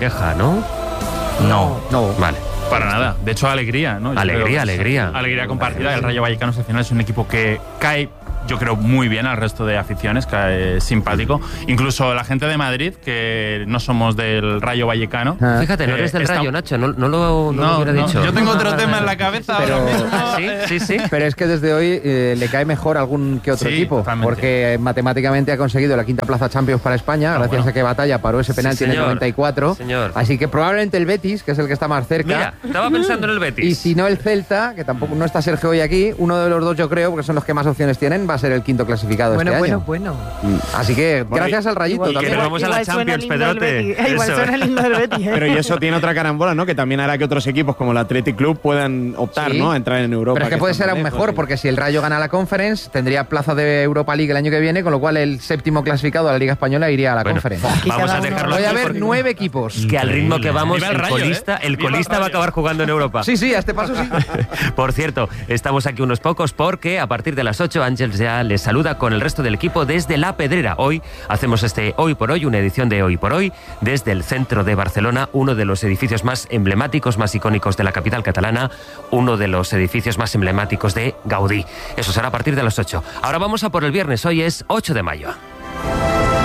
queja, ¿no? No. Vale. Para nada. De hecho, alegría, ¿no? Alegría. Alegría compartida. El Rayo Vallecano al final es un equipo que cae, yo creo, muy bien al resto de aficiones, cae simpático. Incluso la gente de Madrid, que no somos del Rayo Vallecano. Fíjate, no eres del Rayo, Nacho, no lo hubiera dicho. Yo tengo otro tema en la cabeza ahora mismo. Sí. Pero es que desde hoy le cae mejor algún que otro equipo, totalmente. Porque matemáticamente ha conseguido la quinta plaza Champions para España, gracias a que Batalla paró ese penalti en el 94. Señor. Así que probablemente el Betis, que es el que está más cerca. Mira, estaba pensando en el Betis. Y si no el Celta, que tampoco no está Sergio hoy aquí, uno de los dos yo creo, porque son los que más opciones tienen, va a ser el quinto clasificado este año. Bueno. Así que gracias al Rayito también. Que nos vamos a la Champions, Pedrote. Igual suena el himno del Betis. Pero y eso tiene otra carambola, ¿no? Que también hará que otros equipos como el Athletic Club puedan optar, ¿no? A entrar en Europa. Pero es que puede ser aún mejor, porque si el Rayo gana la Conference, tendría plaza de Europa League el año que viene, con lo cual el séptimo clasificado de la Liga Española iría a la Conference. Vamos a dejarlo. Voy a ver 9 equipos. Que al ritmo que vamos, Viva el Rayo, el colista va a acabar jugando en Europa. Sí, a este paso sí. Por cierto, estamos aquí unos pocos porque a partir de las 8 Ángels ya les saluda con el resto del equipo desde La Pedrera. Hoy hacemos Hoy por Hoy, una edición de Hoy por Hoy, desde el centro de Barcelona, uno de los edificios más emblemáticos, más icónicos de la capital catalana, uno de los edificios más emblemáticos de Gaudí. Eso será a partir de las 8. Ahora vamos a por el viernes, hoy es 8 de mayo.